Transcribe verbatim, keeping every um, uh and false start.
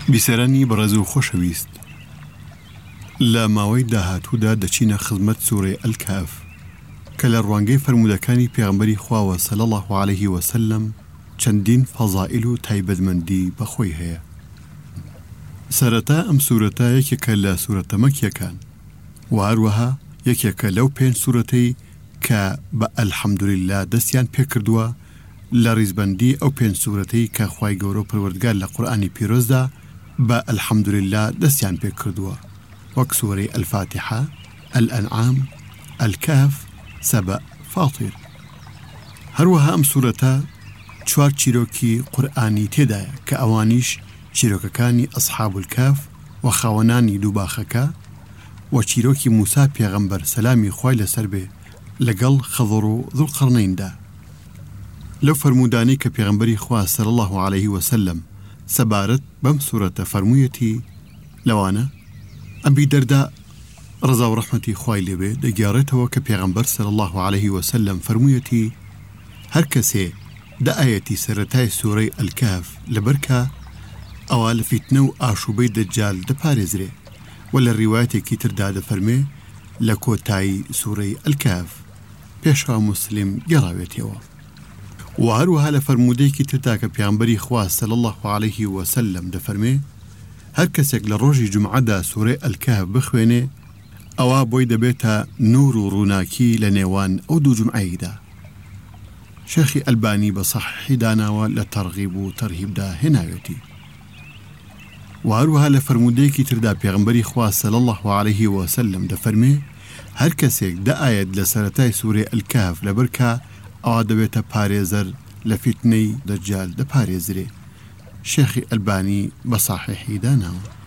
بیسەرانی بەڕێز و خۆشەویست، لە ماوەی داهاتوودا دەچینە خزمەت سوورەی ئەلکاف کە لە ڕوانگەی فرموودەکانی پێغەمبەری خواوە صلی الله علیه وسلم چەندین فەزائیل و تایبەتمەندی بەخۆی هەیە. سەرەتا ئەم سوورەتە یەکێکە لە سوورەتە مەکیەکان و هەروەها یەکێکە لەو پێنج سوورەتەی کە بە ئەلحەمدولله دەستیان پێکردووە لە ڕیزبەندی ئەو پێنج سوورەتەی کە خوای گەورە و پەروەردگار لە قورئانی پیرۆزدا بە ئەلحەمدولله دەستیان پێکردووە، وەک سوورەی ئەلفاتحە، ئەلئەنعام، ئەلکاف، سەبە، فاتیر. هەروەها ئەم سوورەتە چوار چیرۆکی قورئانی تێدایە کە ئەوانیش چیرۆکەکانی ئەصحاب الکاف و خاوەنانی دووباخەکە و چیرۆکی موسا پێغەمبەر سەلامی خوای لەسەر بێ لەگەڵ خەضر و ذوالقەرنەیندا. لەو فەرمودانەی کە پێغەمبەری خوا صلی الله علیه وسلم سەبارەت بەم سوورەتە فەرموویەتی لەوانە ئەبی دەردا ڕزا و ڕەحمەتی خوای لێبێ دەگێڕێتەوە کە پێغەمبەر صلی الله علیه وسلم فەرموویەتی هەر کەسێ دەئایەتی سەرەتای سوورەی ئەلکاف لەبەرکە ئەوە لە فیتنە و ئاشوبەی دەجال دەپارێزرێ، و لە ڕیوایەتێکی تردا دەفەرمێ لە کۆتایی سوورەی ئەلکاف پێشوا موسلیم گەڕاوێتەوە. و هەروەها لە فەرمودەیەکی تردا کە پێغەمبەری خوا صلی الله علیه وسلم دەفەرمێ هەر کەسێک لە ڕۆژی جومعەدا سوورەی ئەلکاف بخوێنێ ئەوە بۆی دەبێتە نور و ڕووناکی لە نێوان ئەو دوو جومعەیەدا. شێخی ئەلبانی بە سەحیحی داناوە لە تەرغیب و تەرهیبدا هێناوێتی. و هەروەها لە فەرمودەیەکی تردا پێغەمبەری خوا صلی الله علیه وسلم دەفەرمێ هەر کەسێک دەئایەت لە سەرەتای سوورەی ئەلکاف لەبەرکە ئەوە دەبێتە پارێزەر لە فیتنەی دەجال دەپارێزرێ. شێخی ئەلبانی بە سەحیحی داناوە.